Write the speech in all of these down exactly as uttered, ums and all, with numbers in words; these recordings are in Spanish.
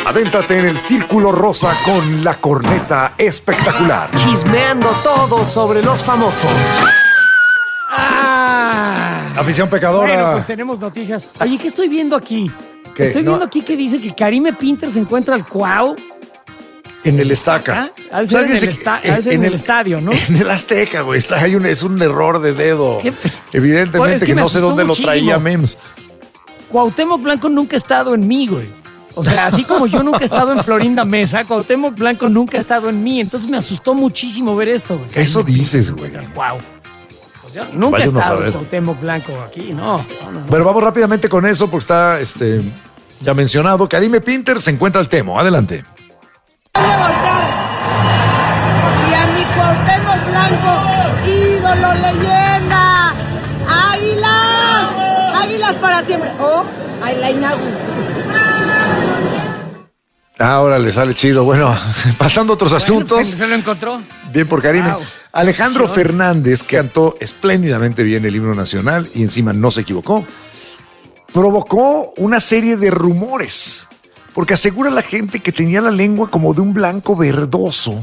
Adéntrate en el Círculo Rosa con la corneta espectacular. Chismeando todo sobre los famosos. ¡Ah! Afición pecadora. Bueno, pues tenemos noticias. Oye, ¿qué estoy viendo aquí? ¿Qué? Estoy No. viendo aquí que dice que Karime Pinter se encuentra al Cuau. En el Estaca. ¿Ah? Ha de ser en el, esta- ha de ser en el estadio, ¿no? En el Azteca, güey. Está, hay un, es un error de dedo. ¿Qué? Evidentemente Pues es que que, me no sé asustó dónde muchísimo. lo traía Mems. Cuauhtémoc Blanco nunca ha estado en mí, güey. O sea, así como yo nunca he estado en Florinda Mesa, Cuauhtémoc Blanco nunca ha estado en mí. Entonces me asustó muchísimo ver esto, güey. Eso dices, güey. Wow. Pues yo nunca he Vaya uno a estado saber. Cuauhtémoc Blanco aquí, no. no, no, no. Bueno, vamos rápidamente con eso porque está este, ya mencionado. Karime Pinter se encuentra al Temo. Adelante. Y a mi Cuauhtémoc Blanco, ídolo, leyenda, águilas, águilas para siempre. Oh, ahí la inauguro. Ahora le sale chido. Bueno, pasando a otros Bueno, asuntos. pues, ¿se lo encontró? Bien por Karime. Wow. Alejandro Acción. Fernández, que cantó espléndidamente bien el himno nacional y encima no se equivocó, provocó una serie de rumores, porque asegura a la gente que tenía la lengua como de un blanco verdoso.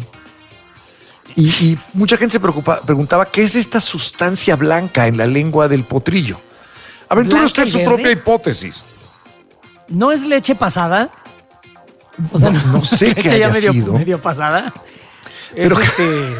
Y, y mucha gente se preocupa, preguntaba, ¿qué es esta sustancia blanca en la lengua del potrillo? Aventure ¿Blanca usted y su verde? propia hipótesis. ¿No es leche pasada? O sea, No- no sé qué leche ya haya medio, sido. medio pasada. Es Pero- este...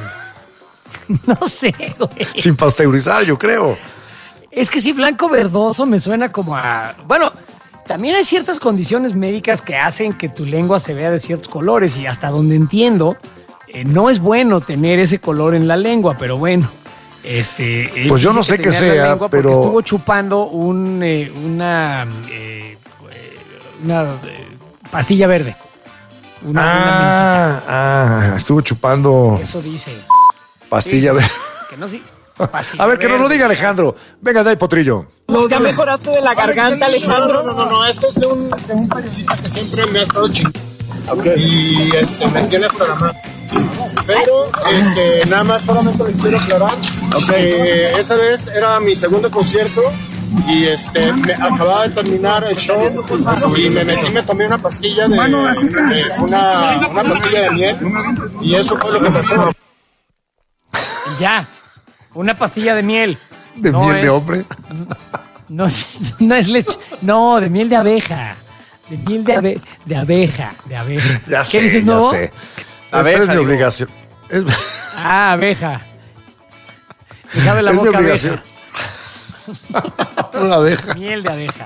No sé, güey. Sin pasteurizar, yo creo. Es que sí, blanco verdoso me suena como a... Bueno, también hay ciertas condiciones médicas que hacen que tu lengua se vea de ciertos colores y hasta donde entiendo, eh, no es bueno tener ese color en la lengua, pero bueno. Este, él Pues yo dice no sé que qué tenía la sea, lengua porque pero- estuvo chupando un, eh, una, eh, una eh, pastilla verde. Una, una Ah, ah, estuvo chupando mentita. Eso dice. pastilla Sí, de... sí, sí. Que no, sí. Pastilla A ver, que nos lo verde. diga Alejandro. Venga, de ahí, potrillo. ¿Ya mejoraste de la garganta, Alejandro? No, no, no, esto es de un, de un periodista que siempre me ha estado chingando. Y este, me tiene hasta la mano. Pero este, nada más solamente les quiero aclarar que esa vez era mi segundo concierto y este, me acababa de terminar el show y me metí, me tomé una pastilla de, de una, una pastilla de miel y eso fue lo que pasó. Y ya. Una pastilla de miel. De No miel de es- hombre. No es, no es leche. No, de miel de abeja. De miel de, abe- de abeja. De abeja. Ya ¿Qué sé, dices, ya nuevo? sé. Abeja, Pero es mi digo. obligación. Es, Ah, abeja. Me sabe la es mi boca obligación. abeja. Una abeja. Miel de abeja.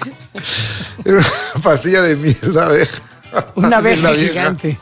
Una pastilla de miel de abeja. Una Miel de abeja gigante.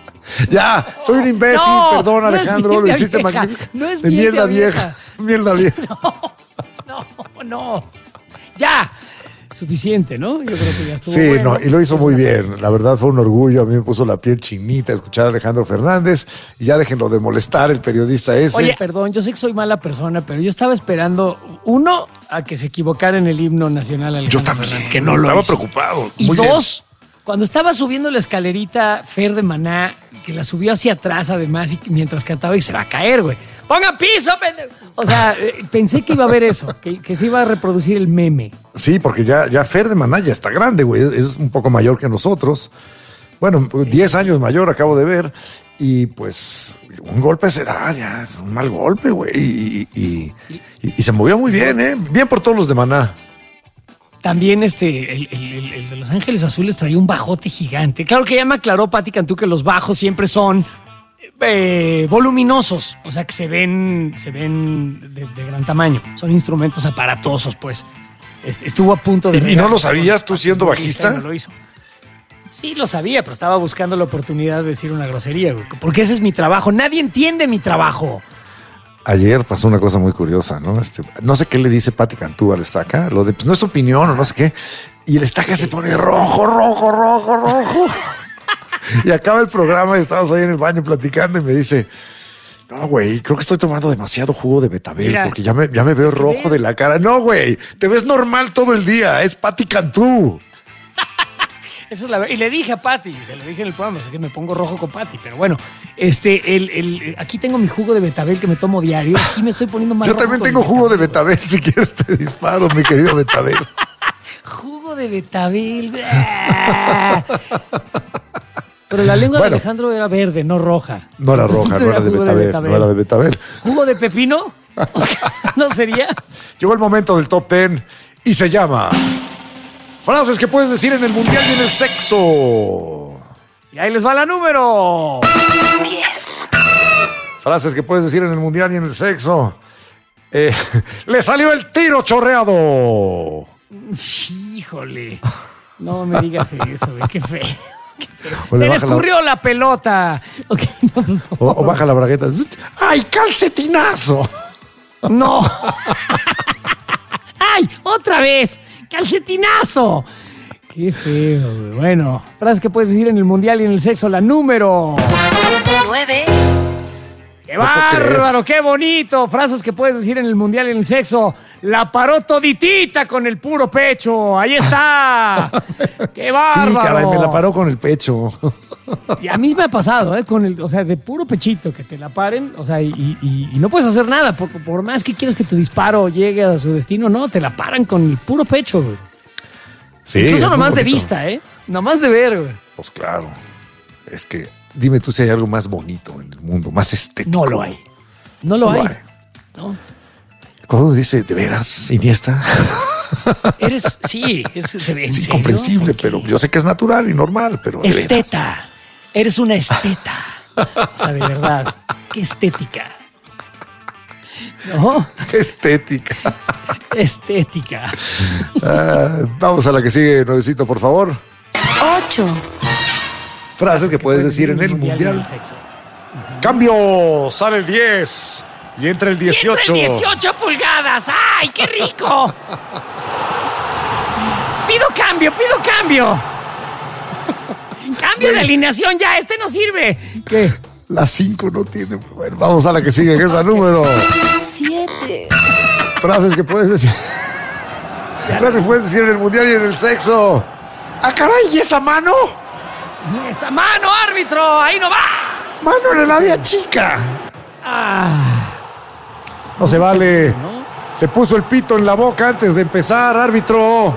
Ya, soy un imbécil, No, perdón, no es Alejandro, miel lo de hiciste abeja, magnífico. no es de miel miel de de vieja. abeja. Miel de vieja. No, no. Ya. Suficiente, ¿no? Yo creo que ya estuvo Sí, bueno. no, y lo hizo Es muy una bien. La verdad fue un orgullo. A mí me puso la piel chinita escuchar a Alejandro Fernández. Y ya déjenlo de molestar, el periodista ese. Oye, perdón, yo sé que soy mala persona, pero yo estaba esperando, uno, a que se equivocara en el himno nacional Alejandro yo también. Fernández, que no lo Estaba hizo. preocupado. Y Muy bien. dos, cuando estaba subiendo la escalerita Fer de Maná, que la subió hacia atrás además, y mientras cantaba y se va a caer, güey. ¡Ponga piso, pendejo! O sea, eh, pensé que iba a haber eso, que, que se iba a reproducir el meme. Sí, porque ya, ya Fer de Maná ya está grande, güey. Es un poco mayor que nosotros. Bueno, diez años mayor, acabo de ver. Y pues, un golpe a esa edad ya es un mal golpe, güey. Y, y- y- y se movió muy bien, ¿eh? Bien por todos los de Maná. También este, el, el- el- el de Los Ángeles Azules traía un bajote gigante. Claro que ya me aclaró Pati Cantú que los bajos siempre son eh, voluminosos, o sea que se ven, se ven de, de gran tamaño. Son instrumentos aparatosos, pues. Este, estuvo a punto de... ¿Y- y no lo sabías tú siendo bajista? No lo hizo. Sí, lo sabía, pero estaba buscando la oportunidad de decir una grosería, güey, porque ese es mi trabajo. Nadie entiende mi trabajo. Ayer pasó una cosa muy curiosa, ¿no? Este, no sé qué le dice Pati Cantú al Estaca, lo de pues, no es opinión o no sé qué. Y el Estaca se pone rojo, rojo, rojo, rojo. Y acaba el programa y estábamos ahí en el baño platicando y me dice, no, güey, creo que estoy tomando demasiado jugo de betabel Mira, porque ya me, ya me veo es que rojo ve- de la cara. No, güey, te ves normal todo el día, es Pati Cantú. Esa es la ver- Y le dije a Pati, se lo dije en el programa, sé que me pongo rojo con Pati, pero bueno, este, el, el, aquí tengo mi jugo de betabel que me tomo diario, sí me estoy poniendo más Yo rojo también con tengo el jugo de betabel, betabel, si quieres te disparo, mi querido betabel. güey. Jugo de betabel. ¡Ah! Pero la lengua Bueno. de Alejandro era verde, no roja. No era Entonces, roja, no era de jugo betabel, no era de betabel. ¿Jugo de pepino? ¿No sería? Llegó el momento del top ten y se llama frases que puedes decir en el mundial y en el sexo. Y ahí les va la número diez. Frases que puedes decir en el mundial y en el sexo. Eh, le salió el tiro chorreado. Híjole. No me digas eso, güey, qué feo. O Se le le baja la- escurrió la, pelota. Ok, no, pues no. O, o baja la bragueta. ¡Ay, calcetinazo! No. ¡Ay! ¡Otra vez! ¡Calcetinazo! Qué feo, güey. Bueno, frases que puedes decir en el mundial y en el sexo. La número. nueve. ¡Qué bárbaro! ¡Qué bonito! Frases que puedes decir en el mundial y en el sexo. La paró toditita con el puro pecho. ¡Ahí está! ¡Qué bárbaro! Sí, caray, me la paró con el pecho. Y a mí me ha pasado, ¿eh? Con el, o sea, de puro pechito que te la paren, o sea, y, y- y no puedes hacer nada. Por, por más que quieras que tu disparo llegue a su destino, no, te la paran con el puro pecho, güey. Sí, Incluso es muy nomás de bonito. vista, ¿eh? Nomás de ver, güey. Pues claro. Es que dime tú si hay algo más bonito en el mundo, más estético. No lo hay. No lo No hay. lo hay. ¿No? Cuando uno dice, ¿de veras, Iniesta? Eres, sí, es, ¿en Es serio? incomprensible, ¿Por qué? pero yo sé que es natural y normal, pero de veras. Esteta. Eres una esteta. O sea, de verdad. Qué estética. ¿No? Qué estética. Estética. Ah, vamos a la que sigue, Nuevecito, por favor. ocho. Frases que puedes decir en el y mundial. el sexo. Cambio, sale el diez y entra el dieciocho. Entra el dieciocho pulgadas. ¡Ay, qué rico! Pido cambio, pido cambio. Cambio de alineación ya, este no sirve. ¿Qué? La cinco no tiene. Bueno, vamos a la que sigue, que es la número. siete. Frases que puedes decir. Frases que puedes decir en el mundial y en el sexo. ¡Ah, caray! ¿Y esa mano? ¡Esa mano, árbitro! ¡Ahí no va! ¡Mano en el área chica! Ah, No se vale. ¿no? Se puso el pito en la boca antes de empezar, árbitro.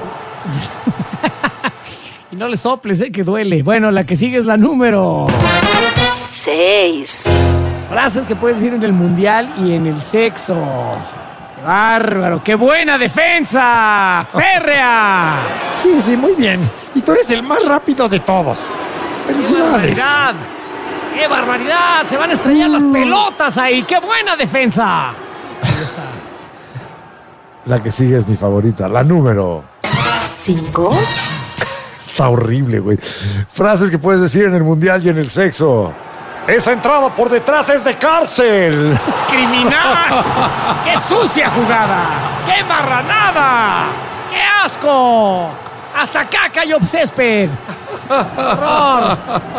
Y no le soples, ¿eh? Que duele. Bueno, la que sigue es la número. seis. Frases que puedes decir en el mundial y en el sexo. ¡Qué bárbaro! ¡Qué buena defensa! ¡Férrea! Sí, sí, muy bien. Y tú eres el más rápido de todos. ¡Qué ¡Felicidades! barbaridad! ¡Qué barbaridad! Se van a estrellar las pelotas ahí. ¡Qué buena defensa! Ahí está. La que sigue es mi favorita, la número. cinco. Está horrible, güey. Frases que puedes decir en el mundial y en el sexo. Esa entrada por detrás es de cárcel. ¡Criminal! ¡Qué sucia jugada! ¡Qué marranada! ¡Qué asco! ¡Hasta acá cayó césped! ¡Horror!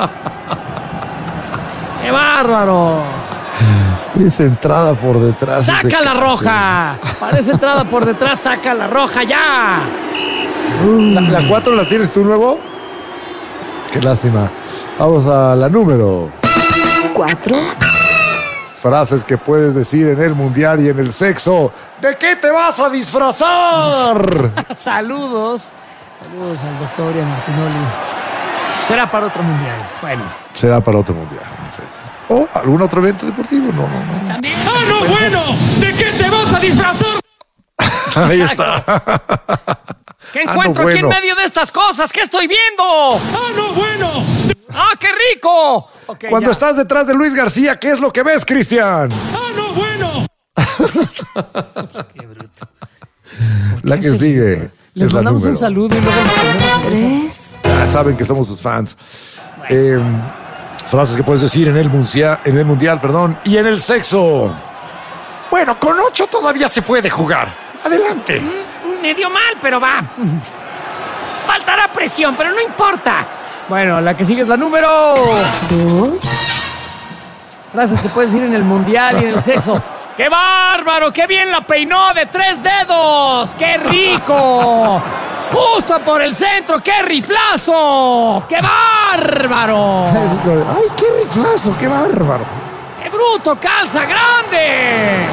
¡Qué bárbaro! Esa entrada por detrás. es de ¡Saca la cárcel. roja! Para esa entrada por detrás, saca la roja ya. ¿La, la cuatro la tienes tú luego? Qué lástima. Vamos a la número. cuatro. Frases que puedes decir en el mundial y en el sexo. ¿De qué te vas a disfrazar? Saludos. Saludos al doctor y a Martinoli. Será para otro mundial. Bueno, Será para otro mundial, en efecto. ¿O algún otro evento deportivo? No, no, no. también. ¡Ah, no, puede ser. bueno! ¿De qué te vas a disfrazar? Ahí está. ¿Qué Ah, no, encuentro aquí en bueno. medio de estas cosas? ¿Qué estoy viendo? ¡Ah, no, bueno! ¡Ah, qué rico! Ok, Cuando ya. estás detrás de Luis García, ¿qué es lo que ves, Cristian? ¡Ah, no, bueno! Qué bruto. La que hacen sigue. esto? Les es la mandamos un número. saludo y luego nos ponemos en eso. tres. Ya saben que somos sus fans. Eh, frases que puedes decir en el, mundial, en el mundial, perdón, y en el sexo. Bueno, con ocho todavía se puede jugar. Adelante. Medio mal, pero va. Faltará presión, pero no importa. Bueno, la que sigue es la número. dos. Frases que puedes decir en el mundial y en el sexo. ¡Qué bárbaro! ¡Qué bien la peinó de tres dedos! ¡Qué rico! ¡Justo por el centro! ¡Qué riflazo! ¡Qué bárbaro! ¡Ay, qué riflazo! ¡Qué bárbaro! ¡Qué bruto! ¡Calza grande!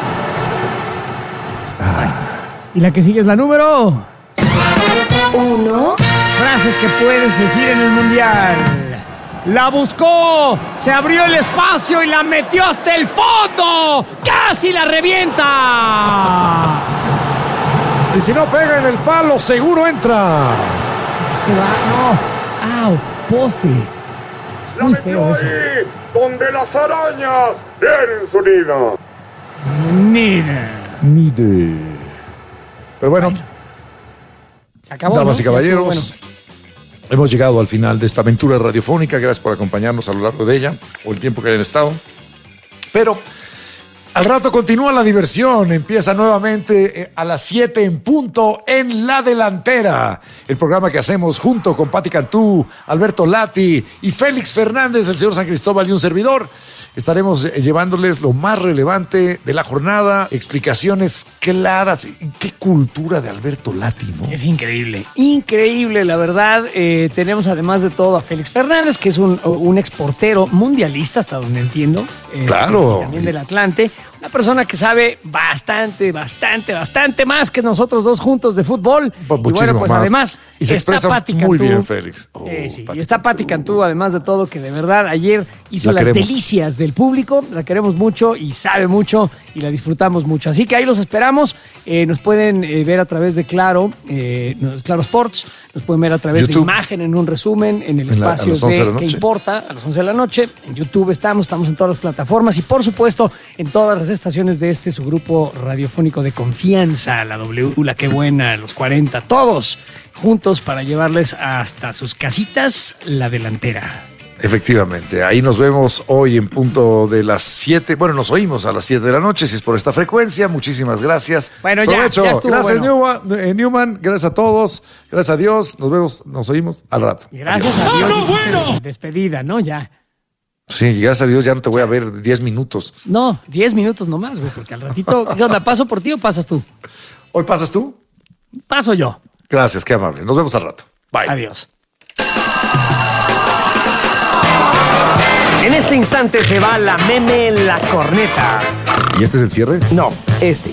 Y la que sigue es la número. uno. Frases que puedes decir en el mundial. La buscó, se abrió el espacio y la metió hasta el fondo. ¡Casi la revienta! Y si no pega en el palo, seguro entra. No, au, poste. La metió ahí, donde las arañas tienen su nido. Nina. Nide. Pero bueno, bueno, se acabó. Damas ¿no? y caballeros, Bueno. hemos llegado al final de esta aventura radiofónica. Gracias por acompañarnos a lo largo de ella o el tiempo que hayan estado. Pero al rato continúa la diversión. Empieza nuevamente a las siete en punto en La Delantera. El programa que hacemos junto con Pati Cantú, Alberto Lati y Félix Fernández, el señor San Cristóbal y un servidor. Estaremos llevándoles lo más relevante de la jornada, explicaciones claras. Qué cultura de Alberto Lati, ¿no? Es increíble, increíble, la verdad. Eh, tenemos además de todo a Félix Fernández, que es un, un exportero mundialista, hasta donde entiendo. Este, Claro. También del Atlante. Una persona que sabe bastante, bastante, bastante más que nosotros dos juntos de fútbol. Pues y muchísimo bueno, pues más. además Y se está expresa Pati muy Cantú. bien, Félix. Oh, Eh, sí, Pati y está Pati Cantú. Cantú, además de todo, que de verdad ayer hizo La las queremos. delicias del público. La queremos mucho y sabe mucho y la disfrutamos mucho. Así que ahí los esperamos. Eh, nos pueden eh, ver a través de Claro, eh, Claro Sports. Nos pueden ver a través YouTube. de imagen, en un resumen, en el En la- a espacio las once de la de ¿Qué noche. importa? A las once de la noche. En YouTube estamos, estamos en todas las plataformas y por supuesto en todas las estaciones de este su grupo radiofónico de confianza, la W, la Qué Buena, los cuarenta, todos juntos para llevarles hasta sus casitas La Delantera. Efectivamente, ahí nos vemos hoy en punto de las siete. Bueno, nos oímos a las siete de la noche, si es por esta frecuencia. Muchísimas gracias. Bueno, ya, Provecho. ya estuvo, Gracias, bueno. Newman, eh, Newman. Gracias a todos. Gracias a Dios. Nos vemos, nos oímos al rato. Y gracias a Dios dijiste despedida, ¿no? Ya. Sí, gracias a Dios ya no te voy a ver diez minutos. No, diez minutos nomás, güey, porque al ratito, ¿qué onda? ¿Paso por ti o pasas tú? ¿Hoy pasas tú? Paso yo. Gracias, qué amable. Nos vemos al rato. Bye. Adiós. En este instante se va la meme La Corneta. ¿Y este es el cierre? No, este.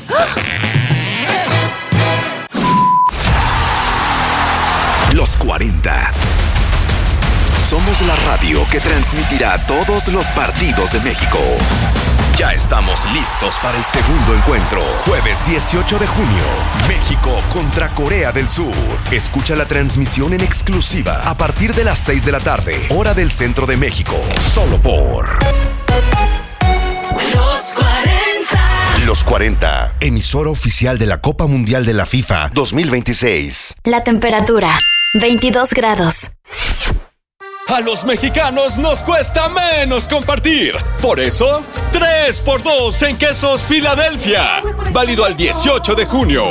Los cuarenta. Somos la radio que transmitirá todos los partidos de México. Ya estamos listos para el segundo encuentro. Jueves dieciocho de junio. México contra Corea del Sur. Escucha la transmisión en exclusiva a partir de las seis de la tarde, hora del centro de México. Solo por Los cuarenta. Los cuarenta, emisora oficial de la Copa Mundial de la FIFA dos mil veintiséis. La temperatura, veintidós grados. A los mexicanos nos cuesta menos compartir. Por eso, tres por dos en quesos Filadelfia. Válido al dieciocho de junio.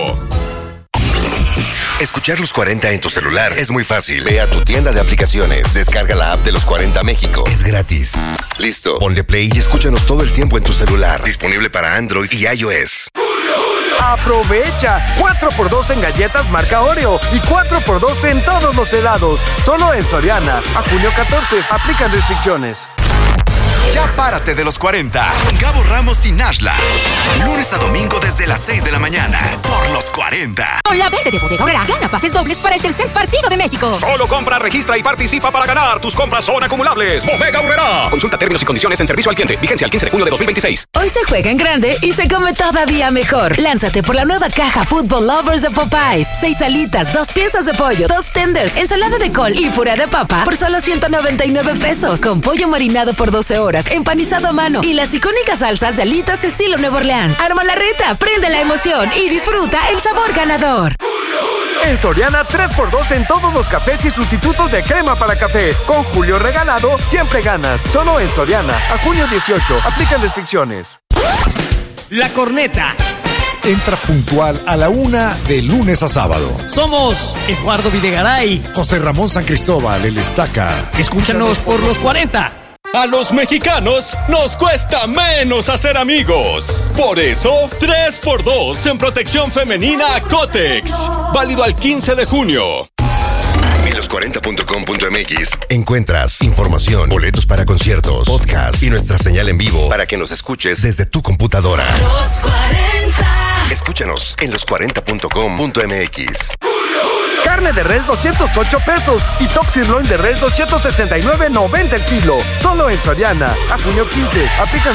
Escuchar Los cuarenta en tu celular es muy fácil. Ve a tu tienda de aplicaciones, descarga la app de Los cuarenta México. Es gratis. Listo, ponle play y escúchanos todo el tiempo en tu celular. Disponible para Android y iOS. Aprovecha cuatro por dos en galletas marca Oreo y cuatro por dos en todos los helados. Solo en Soriana. A junio catorce. Aplican restricciones. Ya párate de Los cuarenta. Con Gabo Ramos y Nashla. Lunes a domingo desde las seis de la mañana. Por Los cuarenta. Con la verde de Bodega Aurrera, gana pases dobles para el tercer partido de México. Solo compra, registra y participa para ganar. Tus compras son acumulables. Bodega Aurrera. Consulta términos y condiciones en servicio al cliente. Vigencia el quince de junio de dos mil veintiséis. Hoy se juega en grande y se come todavía mejor. Lánzate por la nueva caja Football Lovers de Popeyes. Seis alitas, dos piezas de pollo, dos tenders, ensalada de col y puré de papa por solo ciento noventa y nueve pesos. Con pollo marinado por doce horas, empanizado a mano y las icónicas salsas de alitas estilo Nueva Orleans. Arma la reta, prende la emoción y disfruta el sabor ganador. En Soriana, tres por dos en todos los cafés y sustitutos de crema para café. Con Julio regalado, siempre ganas. Solo en Soriana. A junio dieciocho. Aplican restricciones. La Corneta. Entra puntual a la una de lunes a sábado. Somos Eduardo Videgaray. José Ramón San Cristóbal, el Estaca. Escúchanos por Los cuarenta. A los mexicanos nos cuesta menos hacer amigos. Por eso, tres por dos en protección femenina Cotex. Válido al quince de junio. En los cuarenta punto com punto m x encuentras información, boletos para conciertos, podcast y nuestra señal en vivo para que nos escuches desde tu computadora. Los cuarenta. Escúchanos en los cuarenta punto com punto m x. Carne de res doscientos ocho pesos y top sirloin de res doscientos sesenta y nueve noventa el kilo. Solo en Soriana. A junio quince. Aplican